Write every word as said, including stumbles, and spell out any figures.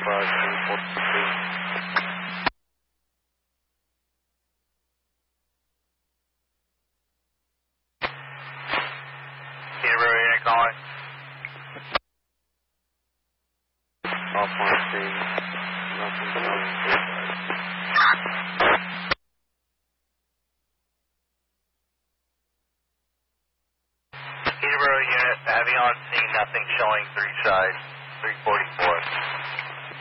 five, three forty-two. Peterborough unit calling. Off on scene. Nothing coming. Peterborough unit, heavy on scene, nothing showing, three sides, three forty-four.